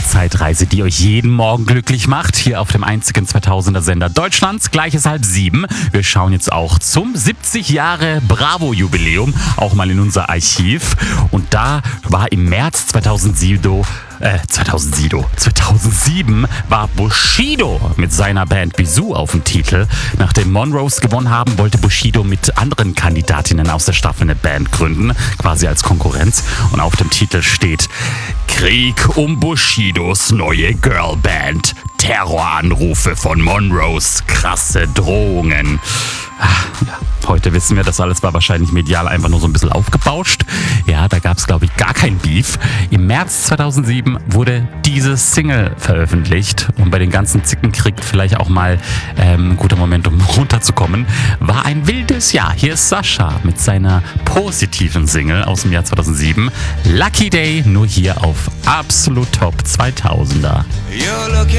Zeitreise, die euch jeden Morgen glücklich macht. Hier auf dem einzigen 2000er Sender Deutschlands. Gleich ist 6:30. Wir schauen jetzt auch zum 70 Jahre Bravo-Jubiläum auch mal in unser Archiv. Und da war im März 2007 war Bushido mit seiner Band Bisou auf dem Titel. Nachdem Monrose gewonnen haben, wollte Bushido mit anderen Kandidatinnen aus der Staffel eine Band gründen, quasi als Konkurrenz. Und auf dem Titel steht Krieg um Bushidos neue Girlband. Terroranrufe von Monrose, krasse Drohungen. Ja, heute wissen wir, das alles war wahrscheinlich medial einfach nur so ein bisschen aufgebauscht. Ja, da gab es, glaube ich, gar kein Beef. Im März 2007 wurde diese Single veröffentlicht. Und bei den ganzen Zickenkrieg vielleicht auch mal ein guter Moment, um runterzukommen. War ein wildes Jahr. Hier ist Sascha mit seiner positiven Single aus dem Jahr 2007. Lucky Day, nur hier auf Absolut Top 2000er.